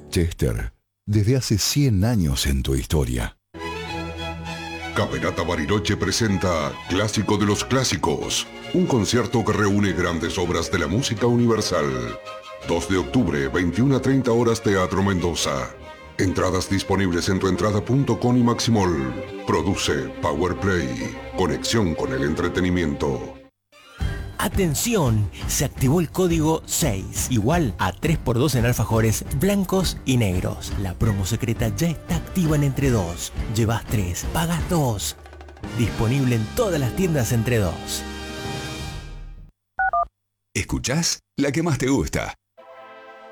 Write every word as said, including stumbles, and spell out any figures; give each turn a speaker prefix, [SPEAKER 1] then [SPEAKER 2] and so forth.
[SPEAKER 1] Chester, desde hace cien años en tu historia.
[SPEAKER 2] Camerata Bariloche presenta Clásico de los Clásicos, un concierto que reúne grandes obras de la música universal. dos de octubre, veintiuna a treinta horas, Teatro Mendoza. Entradas disponibles en tuentrada punto com y Maximol. Produce Powerplay. Conexión con el entretenimiento.
[SPEAKER 3] ¡Atención! Se activó el código seis, igual a tres por dos en alfajores blancos y negros. La promo secreta ya está activa en Entre dos. Llevas tres, pagas dos. Disponible en todas las tiendas Entre dos.
[SPEAKER 4] ¿Escuchás? La que más te gusta.